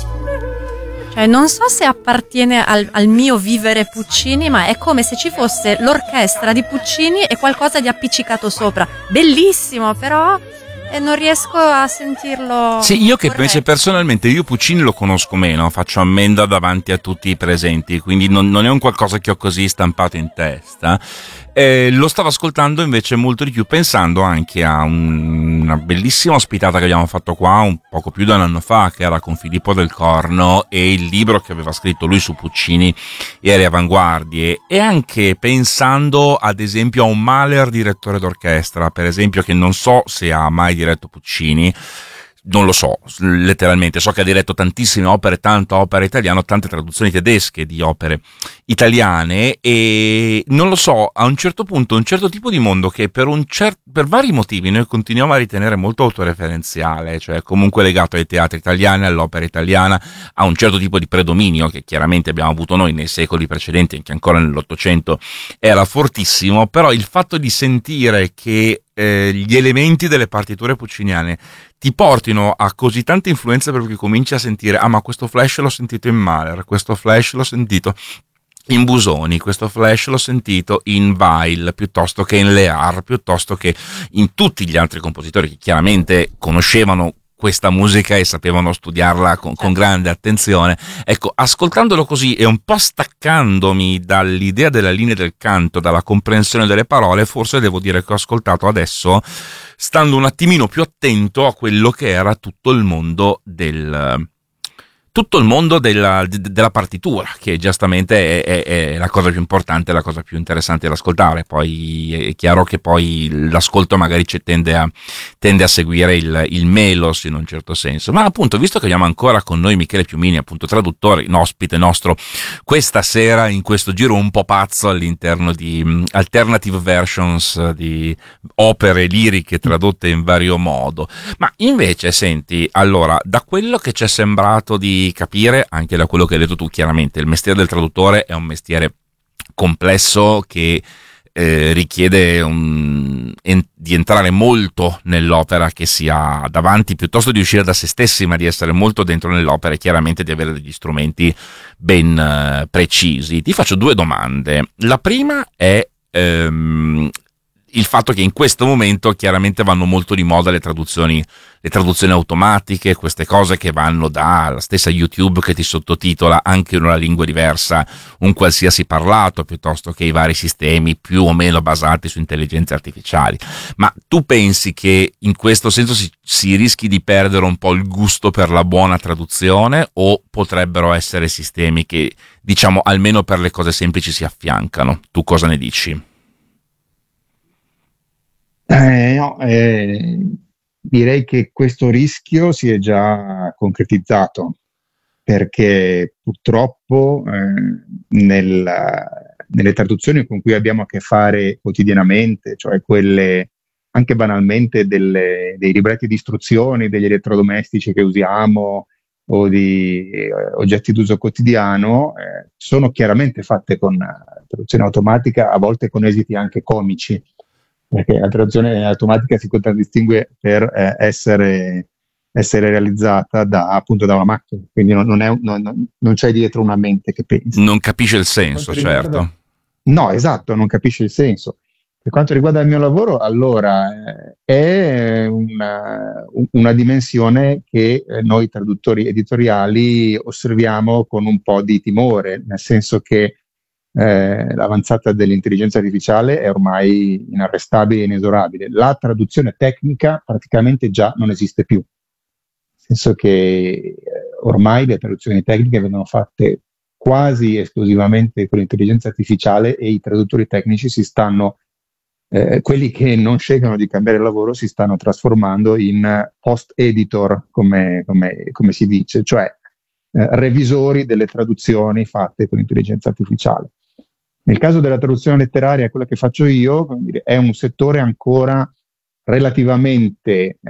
Cioè, non so se appartiene al mio vivere Puccini, ma è come se ci fosse l'orchestra di Puccini e qualcosa di appiccicato sopra. Bellissimo, però non riesco a sentirlo. Sì, io che corretto. invece personalmente io Puccini lo conosco meno, faccio ammenda davanti a tutti i presenti, quindi non è un qualcosa che ho così stampato in testa. Lo stavo ascoltando invece molto di più pensando anche a una bellissima ospitata che abbiamo fatto qua un poco più di un anno fa, che era con Filippo del Corno, e il libro che aveva scritto lui su Puccini e le avanguardie, e anche pensando ad esempio a un Mahler direttore d'orchestra, per esempio, che non so se ha mai diretto Puccini. Non lo so, letteralmente, so che ha diretto tantissime opere, tanta opera italiana, tante traduzioni tedesche di opere italiane, e non lo so, a un certo punto un certo tipo di mondo che per vari motivi noi continuiamo a ritenere molto autoreferenziale, cioè comunque legato ai teatri italiani, all'opera italiana, a un certo tipo di predominio che chiaramente abbiamo avuto noi nei secoli precedenti, anche ancora nell'Ottocento era fortissimo, però il fatto di sentire che gli elementi delle partiture pucciniane ti portino a così tante influenze, perché cominci a sentire, ma questo flash l'ho sentito in Mahler, questo flash l'ho sentito in Busoni, questo flash l'ho sentito in Weill, piuttosto che in Lear, piuttosto che in tutti gli altri compositori che chiaramente conoscevano questa musica e sapevano studiarla con grande attenzione. Ecco, ascoltandolo così e un po' staccandomi dall'idea della linea del canto, dalla comprensione delle parole, forse devo dire che ho ascoltato adesso stando un attimino più attento a quello che era tutto il mondo della partitura, che giustamente è la cosa più importante, la cosa più interessante da ascoltare. Poi è chiaro che poi l'ascolto magari tende a seguire il melos in un certo senso, ma appunto, visto che abbiamo ancora con noi Michele Piumini, appunto traduttore, un ospite nostro questa sera in questo giro un po' pazzo all'interno di alternative versions di opere liriche tradotte in vario modo. Ma invece senti, allora, da quello che ci è sembrato di capire, anche da quello che hai detto tu, chiaramente il mestiere del traduttore è un mestiere complesso che richiede di entrare molto nell'opera che si ha davanti, piuttosto di uscire da se stessi, ma di essere molto dentro nell'opera, e chiaramente di avere degli strumenti ben precisi. Ti faccio due domande. La prima è il fatto che in questo momento chiaramente vanno molto di moda le traduzioni automatiche, queste cose che vanno dalla stessa YouTube che ti sottotitola anche in una lingua diversa un qualsiasi parlato, piuttosto che i vari sistemi più o meno basati su intelligenze artificiali. Ma tu pensi che in questo senso si rischi di perdere un po' il gusto per la buona traduzione, o potrebbero essere sistemi che, diciamo, almeno per le cose semplici si affiancano? Tu cosa ne dici? No, direi che questo rischio si è già concretizzato, perché purtroppo nelle traduzioni con cui abbiamo a che fare quotidianamente, cioè quelle anche banalmente dei libretti di istruzioni, degli elettrodomestici che usiamo o di oggetti d'uso quotidiano, sono chiaramente fatte con traduzione automatica, a volte con esiti anche comici, perché la traduzione automatica si contraddistingue per essere realizzata appunto da una macchina, quindi non c'è dietro una mente che pensa. Non capisce il senso, certo. No, esatto, non capisce il senso. Per quanto riguarda il mio lavoro, allora, è una dimensione che noi traduttori editoriali osserviamo con un po' di timore, nel senso che l'avanzata dell'intelligenza artificiale è ormai inarrestabile e inesorabile. La traduzione tecnica praticamente già non esiste più, nel senso che ormai le traduzioni tecniche vengono fatte quasi esclusivamente con l'intelligenza artificiale, e i traduttori tecnici quelli che non scelgono di cambiare lavoro si stanno trasformando in post-editor, come si dice, cioè revisori delle traduzioni fatte con intelligenza artificiale. Nel caso della traduzione letteraria, quella che faccio io, è un settore ancora relativamente